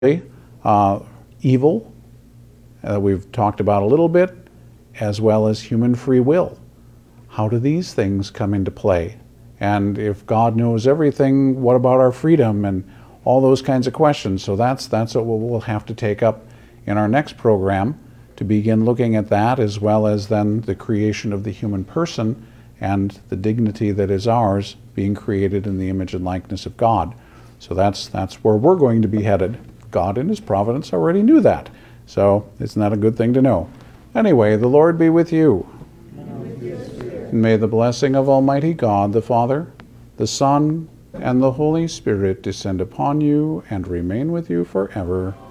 uh, evil, we've talked about a little bit, as well as human free will. How do these things come into play? And if God knows everything, what about our freedom and all those kinds of questions? So that's what we'll have to take up in our next program, to begin looking at that, as well as then the creation of the human person and the dignity that is ours, being created in the image and likeness of God. So that's where we're going to be headed. God in his providence already knew that. So isn't that a good thing to know? Anyway, the Lord be with you. And may the blessing of Almighty God, the Father, the Son, and the Holy Spirit descend upon you and remain with you forever.